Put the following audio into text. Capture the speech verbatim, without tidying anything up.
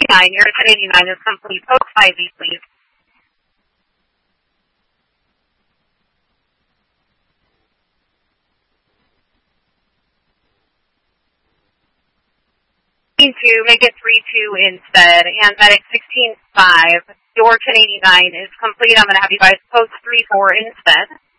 eighty-nine, your ten eighty-nine is complete. Post five B, please. To make it three two instead, and medic sixteen five, your ten eighty-nine is complete. I'm going to have you guys post three four instead.